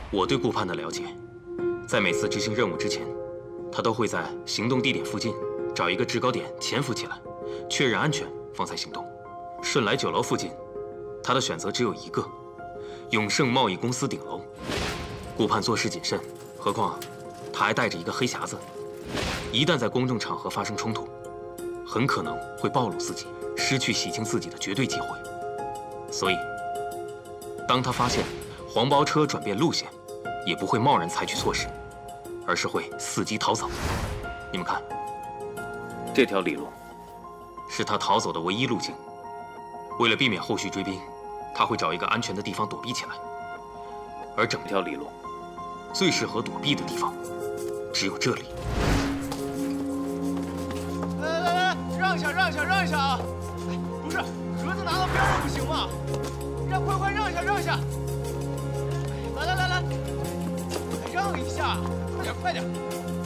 我对顾盼的了解，在每次执行任务之前，他都会在行动地点附近找一个制高点潜伏起来，确认安全方才行动。顺来酒楼附近，他的选择只有一个：永盛贸易公司顶楼。顾盼做事谨慎，何况他还带着一个黑匣子，一旦在公众场合发生冲突，很可能会暴露自己，失去洗清自己的绝对机会。所以，当他发现黄包车转变路线，也不会贸然采取措施，而是会伺机逃走。你们看，这条里路是他逃走的唯一路径。为了避免后续追兵，他会找一个安全的地方躲避起来。而整条里路最适合躲避的地方，只有这里。 来，让一下，让一下，让一下啊！哎，不是，盒子拿到边上不行吗？快让一下，让一下！来，让一下，快点！